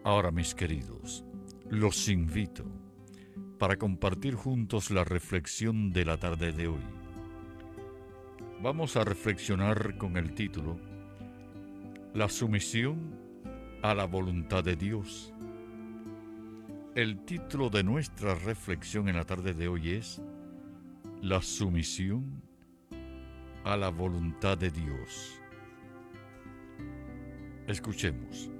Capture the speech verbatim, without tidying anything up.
Ahora, mis queridos, los invito para compartir juntos la reflexión de la tarde de hoy. Vamos a reflexionar con el título La sumisión a la voluntad de Dios. El título de nuestra reflexión en la tarde de hoy es La sumisión a la voluntad de Dios. Escuchemos.